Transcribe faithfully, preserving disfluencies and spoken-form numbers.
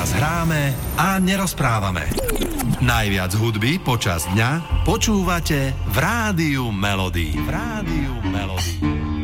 teraz hráme a nerozprávame. Najviac hudby počas dňa počúvate v Rádiu Melody. V Rádiu Melody.